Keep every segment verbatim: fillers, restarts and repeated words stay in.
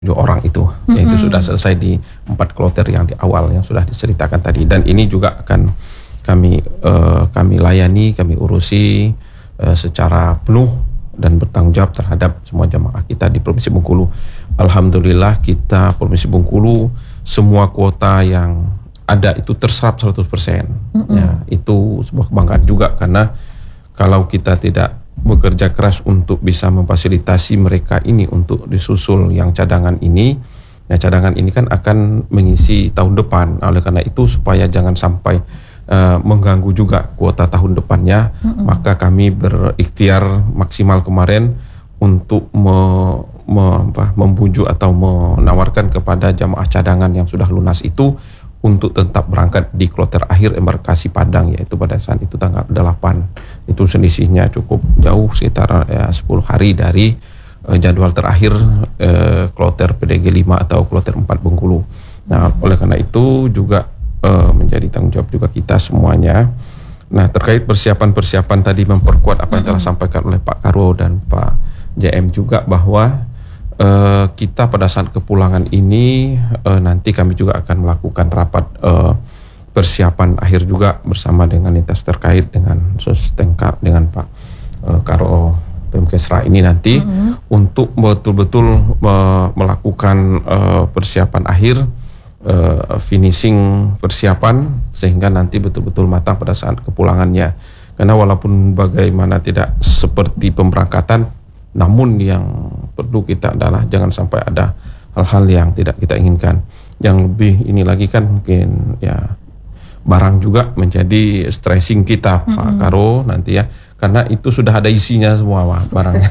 tujuh orang itu, mm-hmm. yaitu sudah selesai di empat kloter yang di awal yang sudah diceritakan tadi, dan ini juga akan kami uh, kami layani, kami urusi uh, secara penuh dan bertanggung jawab terhadap semua jamaah kita di Provinsi Bengkulu. Alhamdulillah kita Provinsi Bengkulu semua kuota yang ada itu terserap seratus persen. Mm-hmm. Ya, itu sebuah kebanggaan juga, karena kalau kita tidak bekerja keras untuk bisa memfasilitasi mereka ini untuk disusul yang cadangan ini, ya cadangan ini kan akan mengisi tahun depan. Oleh karena itu supaya jangan sampai uh, mengganggu juga kuota tahun depannya, mm-hmm. maka kami berikhtiar maksimal kemarin untuk me, me, apa, membujuk atau menawarkan kepada jamaah cadangan yang sudah lunas itu untuk tetap berangkat di kloter akhir embarkasi Padang, yaitu pada saat itu tanggal delapan. Itu selisihnya cukup jauh, sekitar ya, sepuluh hari dari uh, jadwal terakhir uh, kloter P D G lima atau kloter empat Bengkulu. Nah, oleh karena itu juga uh, menjadi tanggung jawab juga kita semuanya. Nah, terkait persiapan-persiapan tadi memperkuat apa yang telah disampaikan oleh Pak Karo dan Pak J M juga, bahwa Uh, kita pada saat kepulangan ini uh, nanti kami juga akan melakukan rapat uh, persiapan akhir juga bersama dengan lintas terkait dengan Sustengkap dengan Pak uh, Karo Pemkesra ini nanti, mm-hmm. untuk betul-betul uh, melakukan uh, persiapan akhir, uh, finishing persiapan sehingga nanti betul-betul matang pada saat kepulangannya. Karena walaupun bagaimana tidak seperti pemberangkatan, namun yang perlu kita adalah jangan sampai ada hal-hal yang tidak kita inginkan. Yang lebih ini lagi kan mungkin ya barang juga menjadi stressing kita, mm-hmm. Pak Karo nanti ya, karena itu sudah ada isinya semua wah, barangnya.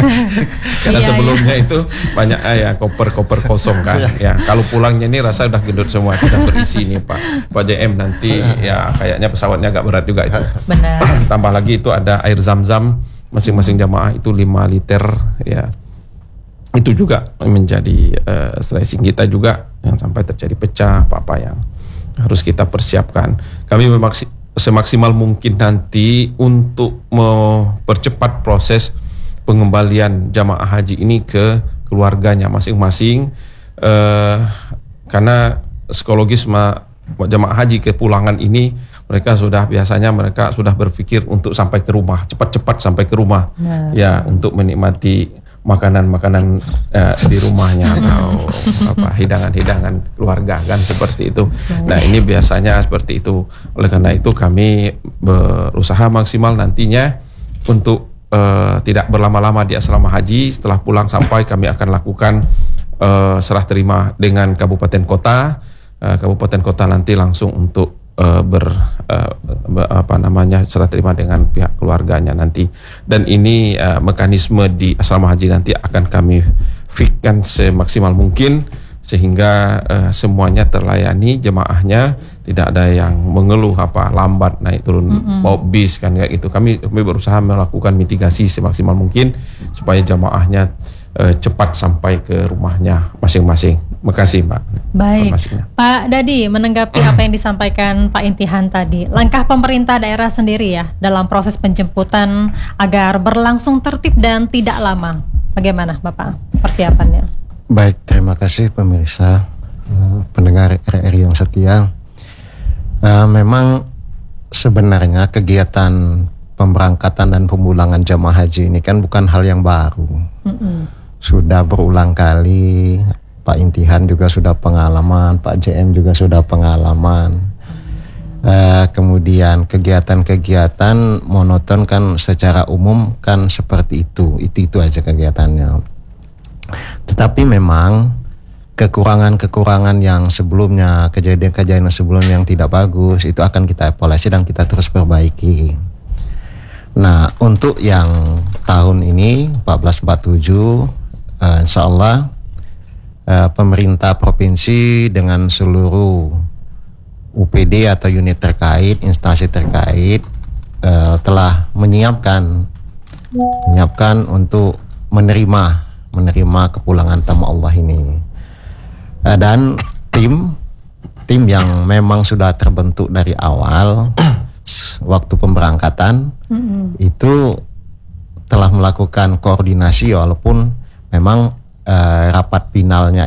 Karena sebelumnya iya. itu banyak ya koper-koper kosong kan. Ya kalau pulangnya ini rasa udah gendut semua, sudah berisi nih Pak Pak J M nanti ya kayaknya pesawatnya agak berat juga itu. Benar. Tambah lagi itu ada air zam-zam masing-masing jamaah itu lima liter ya. Itu juga menjadi uh, stressing kita juga, yang sampai terjadi pecah apa-apa yang harus kita persiapkan. Kami memaksi- semaksimal mungkin nanti untuk mempercepat proses pengembalian jamaah haji ini ke keluarganya masing-masing, uh, karena psikologis ma- jamaah haji kepulangan ini mereka sudah biasanya mereka sudah berpikir untuk sampai ke rumah, cepat-cepat sampai ke rumah, nah. ya untuk menikmati makanan-makanan uh, di rumahnya atau apa hidangan-hidangan keluarga kan seperti itu. Nah ini biasanya seperti itu. Oleh karena itu kami berusaha maksimal nantinya untuk uh, tidak berlama-lama di asrama haji. Setelah pulang sampai kami akan lakukan uh, serah terima dengan kabupaten kota. Uh, kabupaten kota nanti langsung untuk Uh, ber uh, apa namanya serah terima dengan pihak keluarganya nanti, dan ini uh, mekanisme di asrama haji nanti akan kami fikirkan semaksimal mungkin sehingga uh, semuanya terlayani, jemaahnya tidak ada yang mengeluh apa lambat naik turun mm-hmm. mau bis kan kayak gitu. Kami kami berusaha melakukan mitigasi semaksimal mungkin supaya jemaahnya uh, cepat sampai ke rumahnya masing-masing. Makasih Mbak. Baik, Pak Dadi, menanggapi apa yang disampaikan Pak Intihan tadi, langkah pemerintah daerah sendiri ya dalam proses penjemputan agar berlangsung tertib dan tidak lama, bagaimana Bapak persiapannya? Baik, terima kasih pemirsa, uh, pendengar R R I yang setia. Uh, memang sebenarnya kegiatan pemberangkatan dan pemulangan jamaah haji ini kan bukan hal yang baru. Mm-mm. Sudah berulang kali. Pak Intihan juga sudah pengalaman, Pak J M juga sudah pengalaman. Uh, kemudian kegiatan-kegiatan monoton kan secara umum kan seperti itu, itu itu aja kegiatannya. Tetapi memang kekurangan-kekurangan yang sebelumnya, kejadian-kejadian sebelumnya yang tidak bagus itu akan kita evaluasi dan kita terus perbaiki. Nah, untuk yang tahun ini empat belas empat puluh tujuh, uh, insya Allah Uh, pemerintah provinsi dengan seluruh U P D atau unit terkait, instansi terkait uh, telah menyiapkan menyiapkan untuk menerima menerima kepulangan tamu Allah ini, uh, dan tim tim yang memang sudah terbentuk dari awal waktu pemberangkatan mm-hmm. itu telah melakukan koordinasi, walaupun memang uh, rapat finalnya